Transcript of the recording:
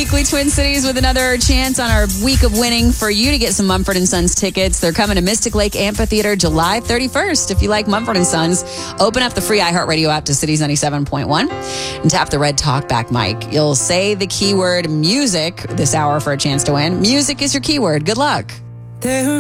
Weekly Twin Cities with another chance on our week of winning for you to get some Mumford & Sons tickets. They're coming to Mystic Lake Amphitheater July 31st. If you like Mumford & Sons, open up the free iHeartRadio app to Cities 97.1 and tap the red talkback mic. You'll say the keyword music this hour for a chance to win. Music is your keyword. Good luck.